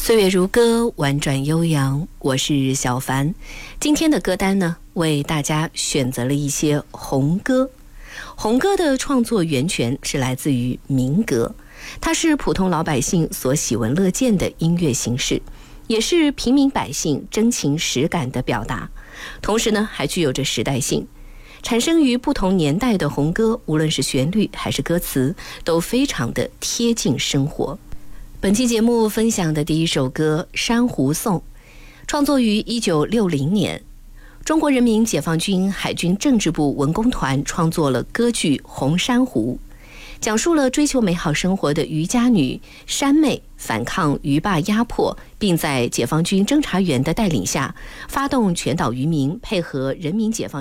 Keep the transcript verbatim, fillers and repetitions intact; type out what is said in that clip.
岁月如歌，婉转悠扬，我是小凡。今天的歌单呢，为大家选择了一些红歌。红歌的创作源泉是来自于民歌，它是普通老百姓所喜闻乐见的音乐形式，也是平民百姓真情实感的表达，同时呢，还具有着时代性。产生于不同年代的红歌，无论是旋律还是歌词，都非常的贴近生活。本期节目分享的第一首歌《珊瑚颂》，创作于一九六零年，中国人民解放军海军政治部文工团创作了歌剧《红珊瑚》，讲述了追求美好生活的渔家女珊妹反抗渔霸压迫，并在解放军侦察员的带领下，发动全岛渔民配合人民解放